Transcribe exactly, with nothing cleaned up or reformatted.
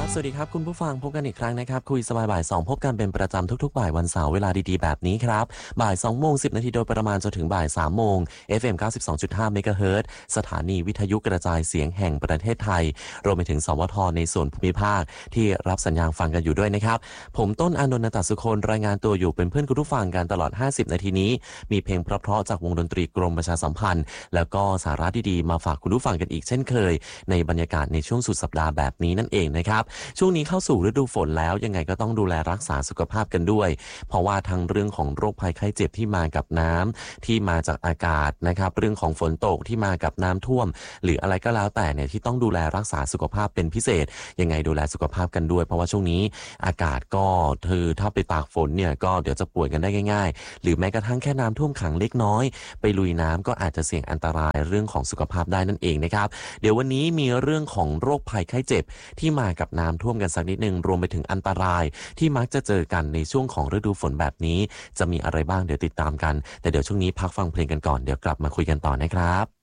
ครับสวัสดีครับคุณผู้ฟังพบกันอีกครั้งนะครับคุยสบายบ่ายสองพบกันเป็นประจำทุกๆบ่ายวันเสาร์เวลาดีๆแบบนี้ครับบ่ายสองโมงสิบนาทีโดยประมาณจนถึงบ่ายสามโมง เอฟ เอ็ม เก้าสิบสองจุดห้า เมกะเฮิรตซ์สถานีวิทยุกระจายเสียงแห่งประเทศไทยรวมไปถึงสวทในส่วนภูมิภาคที่รับสัญญาณฟังกันอยู่ด้วยนะครับผมต้นอานนท์ นตสุคนรายงานตัวอยู่เป็นเพื่อนคุณผู้ฟังกันตลอดห้าสิบนาทีนี้มีเพลงเพราะๆจากวงดนตรีกรมประชาสัมพันธ์แล้วก็สาระดีๆมาฝากคุณผู้ฟังกันอีกเช่นเคยในบรรยากาศในช่วงสุดสัปดาห์แบบนี้นั่นเองนะครับช่วงนี้เข้าสู่ฤดูฝนแล้วยังไงก็ต้องดูแลรักษาสุขภาพกันด้วยเพราะว่าทั้งเรื่องของโรคภัยไข้เจ็บที่มากับน้ำที่มาจากอากาศนะครับเรื่องของฝนตกที่มากับน้ำท่วมหรืออะไรก็แล้วแต่เนี่ยที่ต้องดูแลรักษาสุขภาพเป็นพิเศษยังไงดูแลสุขภาพกันด้วยเพราะว่าช่วงนี้อากาศก็คือถ้าไปตากฝนเนี่ยก็เดี๋ยวจะป่วยกันได้ง่ายๆหรือแม้กระทั่งแค่น้ำท่วมขังเล็กน้อยไปลุยน้ำก็อาจจะเสี่ยงอันตรายเรื่องของสุขภาพได้นั่นเองนะครับเดี๋ยววันนี้มีเรื่องของโรคภัยไข้เจ็บที่มากับน้ำท่วมกันสักนิดนึงรวมไปถึงอันตรายที่มักจะเจอกันในช่วงของฤดูฝนแบบนี้จะมีอะไรบ้างเดี๋ยวติดตามกันแต่เดี๋ยวช่วงนี้พักฟังเพลงกันก่อนเดี๋ยวกลับมาคุยกันต่อนะครับ